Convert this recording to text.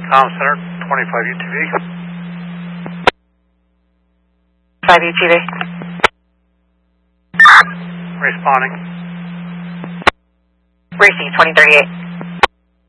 Comm Center, 25 UTV. 5 UTV. Responding. Racing 2038.